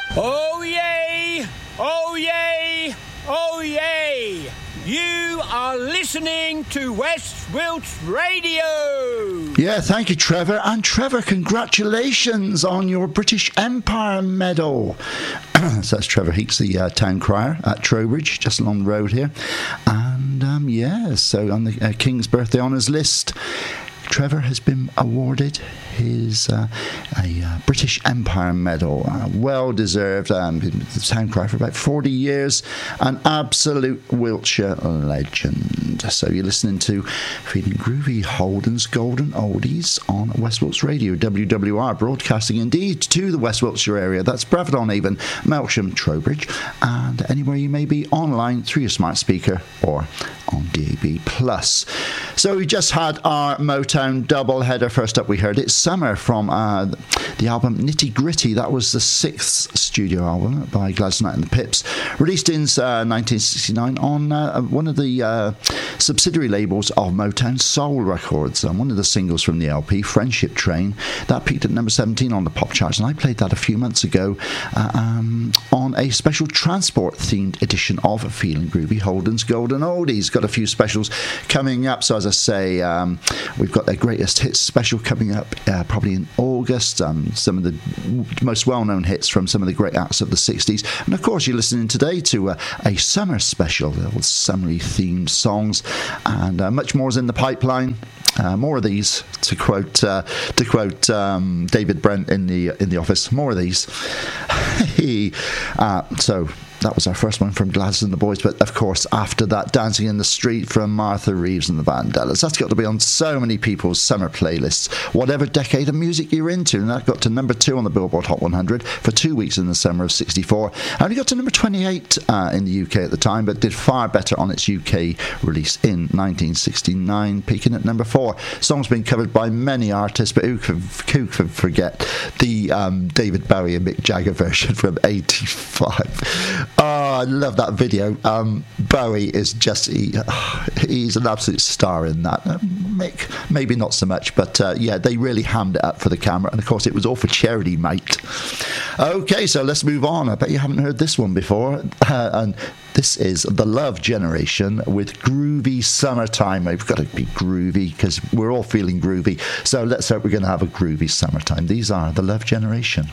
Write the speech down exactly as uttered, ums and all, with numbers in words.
Oh yay! Oh yay! Oh yay! You are listening to West Wilts Radio. Yeah, thank you, Trevor. And Trevor, congratulations on your British Empire Medal. So that's Trevor Heeks, the uh, town crier at Trowbridge, just along the road here. And um, yeah, so on the uh, King's Birthday Honours list, Trevor has been awarded his uh, a uh, British Empire Medal, uh, well deserved. Um, the town crier for about forty years, an absolute Wiltshire legend. So you're listening to Feeling Groovy, Holden's Golden Oldies on West Wilts Radio, W W R, broadcasting indeed to the West Wiltshire area. That's Bradford-on-Avon, Melksham, Trowbridge, and anywhere you may be online through your smart speaker or on D A B plus. So we just had our Motown double header. First up, we heard It's Summer from uh, the album Nitty Gritty. That was the sixth studio album by Gladys Knight and the Pips, released in uh, nineteen sixty-nine on uh, one of the uh, subsidiary labels of Motown, Soul Records. And one of the singles from the L P, Friendship Train, that peaked at number seventeen on the pop charts, and I played that a few months ago uh, um, on a special transport themed edition of Feeling Groovy, Holden's Golden Oldies. Got a few specials coming up. So as I say, um, we've got their greatest hits special coming up uh, probably in August. Um, some of the most well-known hits from some of the great acts of the sixties, and of course you're listening today to uh, a summer special, the summery themed songs, and uh, much more is in the pipeline. Uh, more of these, to quote uh, to quote um, David Brent in the in the Office. More of these. uh, so. That was our first one from Gladys and the Boys, but of course after that, Dancing in the Street from Martha Reeves and the Vandellas. That's got to be on so many people's summer playlists, whatever decade of music you're into. And that got to number two on the Billboard Hot one hundred for two weeks in the summer of sixty-four. Only got to number twenty-eight uh, in the U K at the time, but did far better on its U K release in nineteen sixty-nine, peaking at number four. Song's been covered by many artists, but who could, who could forget the um, David Bowie and Mick Jagger version from eighty-five. Oh, I love that video. Um, Bowie is just, he, he's an absolute star in that. Uh, Mick, maybe not so much, but uh, yeah, they really hammed it up for the camera. And of course, it was all for charity, mate. Okay, so let's move on. I bet you haven't heard this one before. Uh, and this is The Love Generation with Groovy Summertime. We've got to be groovy because we're all feeling groovy. So let's hope we're going to have a groovy summertime. These are The Love Generation.